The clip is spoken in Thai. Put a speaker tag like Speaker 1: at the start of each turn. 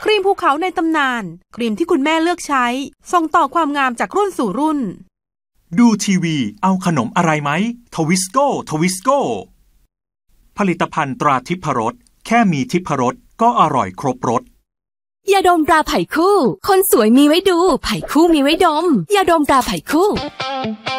Speaker 1: ครีมภูเขาในตำนานครีมที่คุณแม่เลือกใช้ส่งต่อความงามจากรุ่นสู่รุ่น
Speaker 2: ดูทีวีเอาขนมอะไรไหมทวิสโก้ทวิสโก้ผลิตภัณฑ์ตราทิพรสแค่มีทิพรสก็อร่อยครบรส
Speaker 3: ยาดมตราไผ่คู่คนสวยมีไว้ดูไผ่คู่มีไว้ดมยาดมตราไผ่คู่